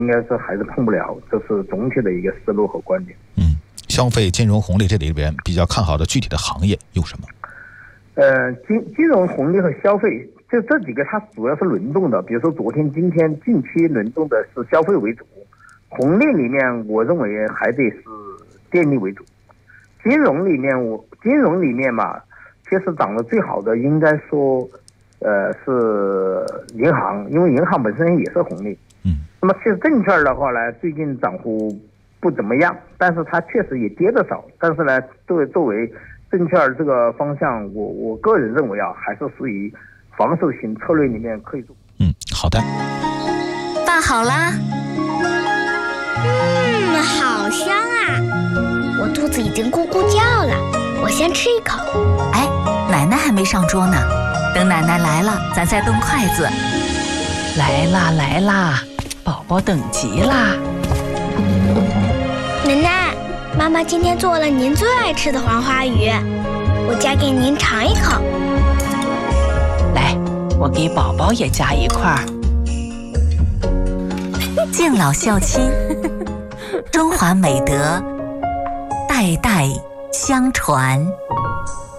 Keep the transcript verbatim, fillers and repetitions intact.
应该是还是碰不了，这是总体的一个思路和观点。 嗯，消费金融红利这里边比较看好的具体的行业有什么？ 呃，金金融红利和消费，就这几个它主要是轮动的。比如说昨天、今天、近期轮动的是消费为主，红利里面我认为还得是电力为主。金融里面我金融里面嘛，其实涨得最好的应该说，呃是银行，因为银行本身也是红利。 嗯。 那么其实证券的话呢，最近涨幅不怎么样，但是它确实也跌得少。但是呢，作为作为证券这个方向，我我个人认为啊，还是属于防守型策略里面可以做。 嗯，好的。 饭好啦。 嗯，好香啊！我肚子已经咕咕叫了，我先吃一口。 哎，奶奶还没上桌呢，等奶奶来了，咱再动筷子。 来啦来啦，宝宝等急啦！ 奶奶，妈妈今天做了您最爱吃的黄花鱼，我夹给您尝一口。 来，我给宝宝也夹一块儿。 敬老孝亲，中华美德代代相传。